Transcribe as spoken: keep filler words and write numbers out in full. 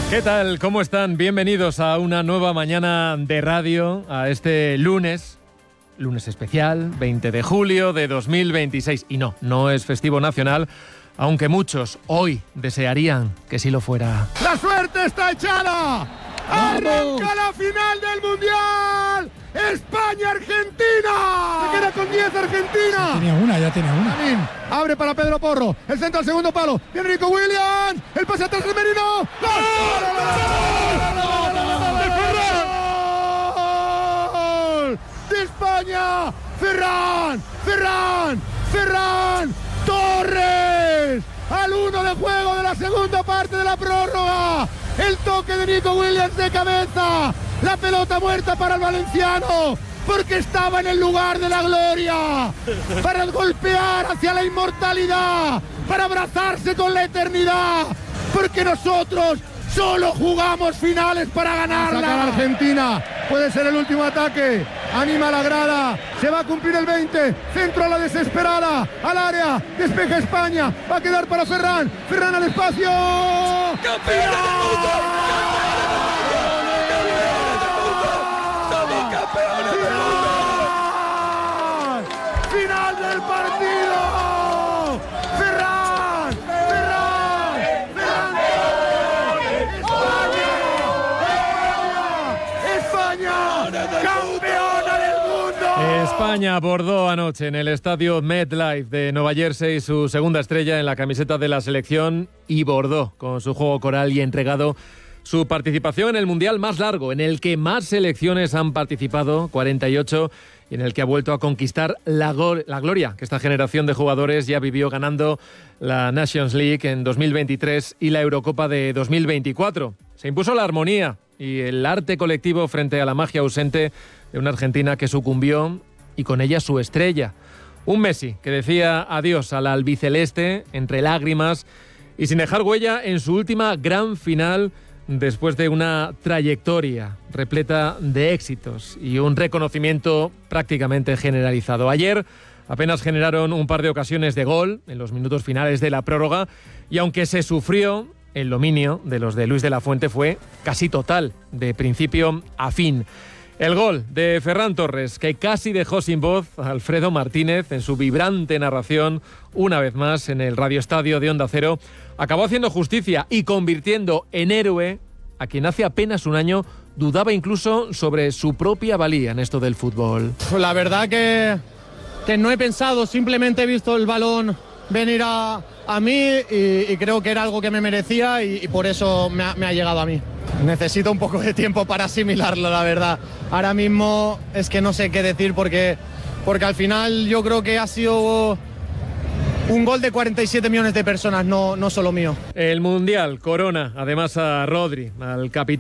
¿Qué tal? ¿Cómo están? Bienvenidos a una nueva mañana de radio, a este lunes, lunes especial, veinte de julio de dos mil veintiséis. Y no, no es festivo nacional, aunque muchos hoy desearían que sí lo fuera. ¡La suerte está echada! ¡Arranca la final del Mundial! ¡España-Argentina! Se queda con diez Argentina. Tenía una, ya tenía una. Marín abre para Pedro Porro. El centro al segundo palo. Viene Nico Williams. El pase atrás de Merino. ¡Gol! ¡De España! ¡Ferran! ¡Ferran! ¡Ferran! ¡Torres! Al uno de juego de la segunda parte de la prórroga. El toque de Nico Williams de cabeza. La pelota muerta para el valenciano, porque estaba en el lugar de la gloria, para golpear hacia la inmortalidad, para abrazarse con la eternidad, porque nosotros solo jugamos finales para ganarla. Saca a Argentina, puede ser el último ataque, anima a la grada, se va a cumplir el veinte, centro a la desesperada, al área, despeja España, va a quedar para Ferran, Ferran al espacio. ¡Campeón! ¡Campeones del mundo! ¡Final del partido! ¡Ferran! ¡Ferran! ¡Ferran! ¡España! ¡España! ¡Campeona del mundo! España abordó anoche en el estadio MetLife de Nueva Jersey su segunda estrella en la camiseta de la selección y bordó con su juego coral y entregado su participación en el Mundial más largo, en el que más selecciones han participado, cuarenta y ocho, y en el que ha vuelto a conquistar la, go- la gloria que esta generación de jugadores ya vivió ganando la Nations League en dos mil veintitrés y la Eurocopa de dos mil veinticuatro. Se impuso la armonía y el arte colectivo frente a la magia ausente de una Argentina que sucumbió y con ella su estrella. Un Messi que decía adiós al albiceleste entre lágrimas y sin dejar huella en su última gran final, después de una trayectoria repleta de éxitos y un reconocimiento prácticamente generalizado. Ayer apenas generaron un par de ocasiones de gol en los minutos finales de la prórroga y aunque se sufrió, el dominio de los de Luis de la Fuente fue casi total, de principio a fin. El gol de Ferran Torres, que casi dejó sin voz a Alfredo Martínez en su vibrante narración, una vez más en el radioestadio de Onda Cero, acabó haciendo justicia y convirtiendo en héroe a quien hace apenas un año dudaba incluso sobre su propia valía en esto del fútbol. La verdad que, que no he pensado, simplemente he visto el balón venir a, a mí y, y creo que era algo que me merecía y, y por eso me ha, me ha llegado a mí. Necesito un poco de tiempo para asimilarlo, la verdad. Ahora mismo es que no sé qué decir porque, porque al final yo creo que ha sido un gol de cuarenta y siete millones de personas, no, no solo mío. El Mundial corona además a Rodri, al capitán